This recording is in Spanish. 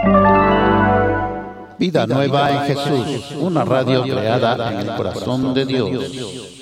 Vida Nueva en Jesús, una radio creada en el corazón de Dios.